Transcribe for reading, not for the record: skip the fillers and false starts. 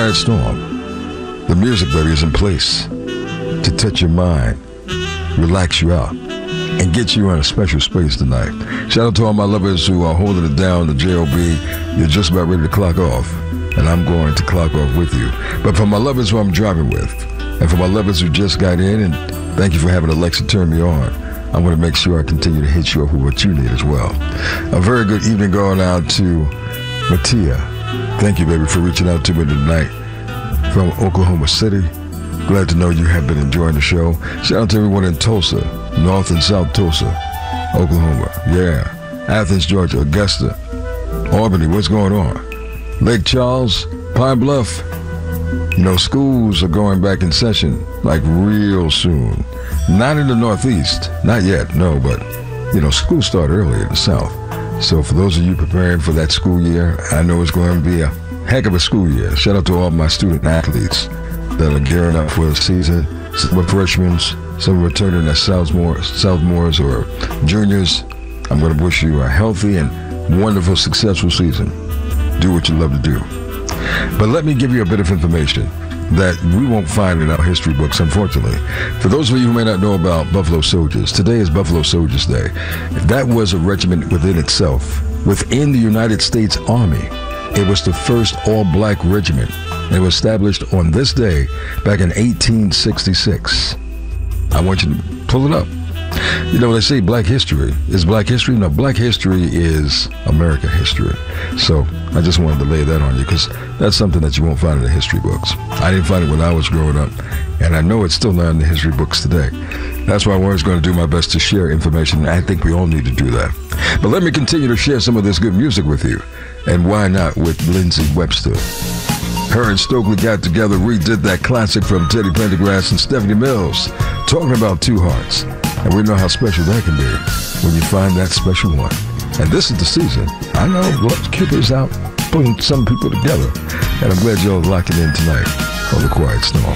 Quiet Storm. The music, baby, is in place to touch your mind, relax you out, and get you in a special space tonight. Shout out to all my lovers who are holding it down, the JOB. You're just about ready to clock off, and I'm going to clock off with you. But for my lovers who I'm driving with, and for my lovers who just got in, and thank you for having Alexa turn me on, I'm going to make sure I continue to hit you up with what you need as well. A very good evening going out to Mattia. Thank you, baby, for reaching out to me tonight from Oklahoma City. Glad to know you have been enjoying the show. Shout out to everyone in Tulsa, North and South Tulsa, Oklahoma. Yeah. Athens, Georgia, Augusta, Albany, what's going on? Lake Charles, Pine Bluff. You know, schools are going back in session like real soon. Not in the Northeast, not yet, no, but, you know, schools start early in the South. So for those of you preparing for that school year, I know it's going to be a heck of a school year. Shout out to all my student athletes that are gearing up for the season. Some are freshmen, some are returning as sophomores or juniors. I'm going to wish you a healthy and wonderful, successful season. Do what you love to do. But let me give you a bit of information that we won't find in our history books, unfortunately. For those of you who may not know about Buffalo Soldiers, today is Buffalo Soldiers Day. That was a regiment within itself. Within the United States Army, it was the first all-black regiment. It was established on this day back in 1866. I want you to pull it up. You know, they say black history. Is black history? No, black history is American history. So I just wanted to lay that on you because that's something that you won't find in the history books. I didn't find it when I was growing up, and I know it's still not in the history books today. That's why I'm always going to do my best to share information, and I think we all need to do that. But let me continue to share some of this good music with you, and why not with Lindsey Webster. Her and Stokely got together, redid that classic from Teddy Pendergrass and Stephanie Mills, talking about two hearts. And we know how special that can be when you find that special one. And this is the season. I know, Cupid's out putting some people together. And I'm glad y'all locking in tonight on The Quiet Storm.